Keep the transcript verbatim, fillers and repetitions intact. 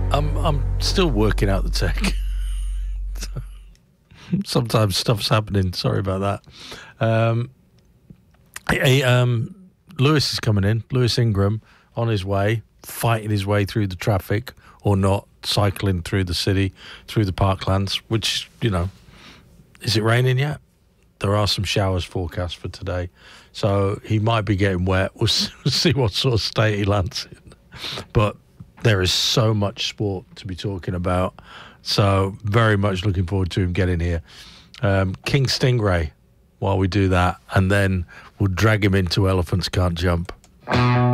I'm I'm still working out the tech. Sometimes stuff's happening. Sorry about that. Um, hey, um, Lewis is coming in. Lewis Ingram on his way, fighting his way through the traffic or not, cycling through the city, through the parklands, which, you know, is it raining yet? There are some showers forecast for today. So he might be getting wet. We'll see what sort of state he lands in. But there is so much sport to be talking about. So very much looking forward to him getting here. Um, King Stingray while we do that. And then we'll drag him into Elephants Can't Jump.